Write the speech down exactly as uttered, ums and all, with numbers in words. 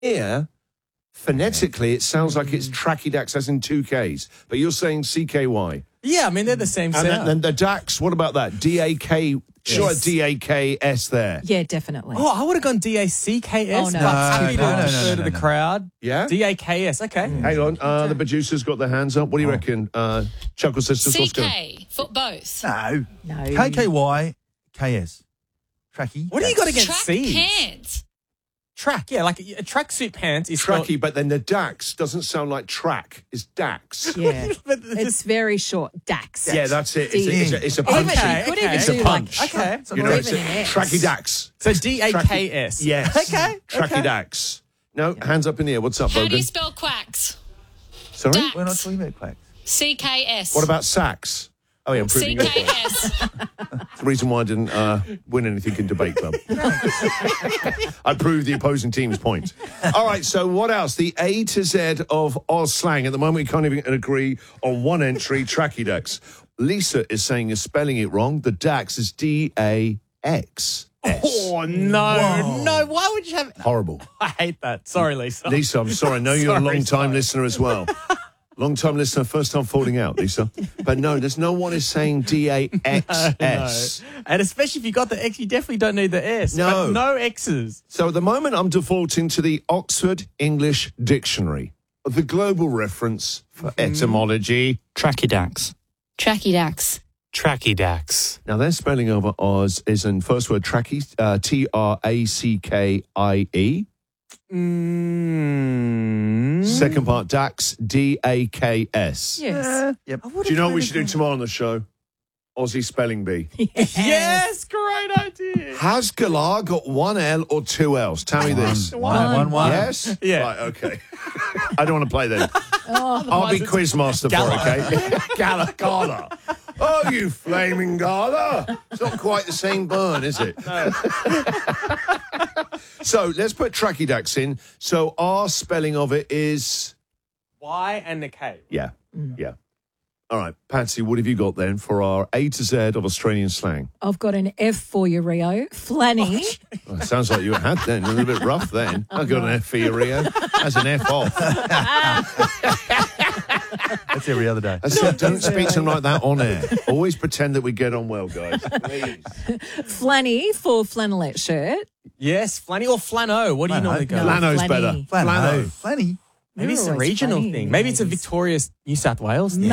Here, phonetically, it sounds like it's Trachydax as in two Ks, but you're saying C K Y. Yeah, I mean, they're the same And then, sound. then the Dax, what about that? D A K, sure, Yes. D A K S there. Yeah, definitely. Oh, I would have gone D A C K S. Oh, no, but that's happy too to posh. defer No, no, no, to the no. crowd. Yeah? D A K S, okay. Hang on, uh, the producers got their hands up. What do you reckon? Uh, Chuckle Sisters, what's going on? C K for both. No. No. K K Y K S. Tracky. What do you got against Track C's? pants. Track, yeah, like a, a tracksuit pants is spelled- Tracky, but then the Dax doesn't sound like track. It's Dax. Yeah. but It's very short. Dax. Yeah, that's it. It's a, it's a, it's a Even, punch. Okay, you could okay. even It's do a like punch. Okay. You know, or it's even a, an X. Tracky Dax. So D A K S. Yes. Okay. Tracky okay. Dax. No, hands up in the air. What's up, How do Bogan? you spell quacks? Sorry? Dax. We're not talking about quacks. C K S. What about sax? Oh, yeah, I'm C proving K your point. S? It's the reason why I didn't uh, win anything in Debate Club. I proved the opposing team's point. All right, so what else? The A to Z of Oz slang. At the moment, we can't even agree on one entry, Trachydax. Lisa is saying you're spelling it wrong. The Dax is D A X S. Oh, no. No, why would you have... Horrible. I hate that. Sorry, Lisa. Lisa, I'm sorry. I know you're a Sorry, long-time sorry. listener as well. Long-time listener, first time falling out, Lisa. But no, there's no one is saying D A X S. No. And especially if you got the X, you definitely don't need the S. No. But no X's. So at the moment, I'm defaulting to the Oxford English Dictionary, the global reference for etymology. Trachydax. Trachydax. Trachydax. Now, their spelling of Oz is in first word trachy, uh, T R A C K I E. Mm. Second part, Dax, D A K S. Yes. Yep. Do you know what we should do tomorrow on the show? Aussie Spelling Bee. Yes, great idea. Has Galar got one L or two L's? Tell me this. One, one, one, one. Yes? Yeah. Right, okay. I don't want to play then. Oh, I'll be quizmaster for it, okay? Gala, Gala. Oh, you flaming Gala. It's not quite the same burn, is it? No. So let's put Trachydax in. So our spelling of it is... Y and the K. Yeah, yeah. All right, Patsy, what have you got then for our A to Z of Australian slang? I've got an F for you, Rio. Flanny. Well, it sounds like you had then. A little bit rough then. I got an F for you, Rio. That's an F off. That's every other day. I said, don't speak to them like that on air. Always pretend that we get on well, guys. Please. Flanny for flannelette shirt. Yes, flanny or flano. What do you Flano. normally go? No. with? Flano's Flanny. better. Flano. Flano. Flanny. Maybe it's You're a always regional funny, thing. Maybe it's a ladies. Victoria's, New South Wales thing.